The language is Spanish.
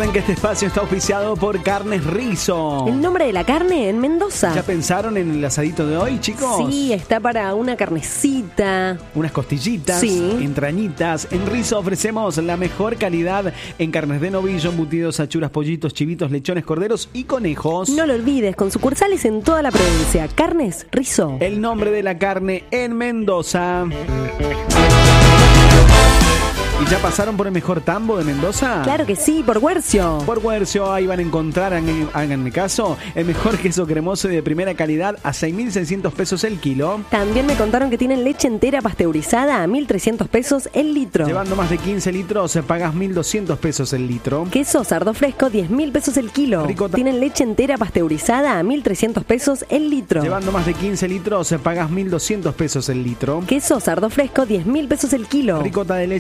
Recuerden que este espacio está auspiciado por Carnes Rizo. El nombre de la carne en Mendoza. ¿Ya pensaron en el asadito de hoy, chicos? Sí, está para una carnecita. Unas costillitas, Sí. entrañitas. En Rizo ofrecemos la mejor calidad en carnes de novillo, embutidos, achuras, pollitos, chivitos, lechones, corderos y conejos. No lo olvides, con sucursales en toda la provincia. Carnes Rizo. El nombre de la carne en Mendoza. ¿Y ya pasaron por el mejor tambo de Mendoza? Claro que sí, por Huercio. Por Huercio, ahí van a encontrar, háganme caso, el mejor queso cremoso y de primera calidad a 6.600 pesos el kilo. También me contaron que tienen leche entera pasteurizada a 1.300 pesos el litro. Llevando más de 15 litros, pagas 1.200 pesos el litro. Queso sardo fresco, 10.000 pesos el kilo. Ricota. Tienen leche entera pasteurizada a 1.300 pesos el litro. Llevando más de 15 litros, pagas 1.200 pesos el litro. Queso sardo fresco, 10.000 pesos el kilo. Ricota de leche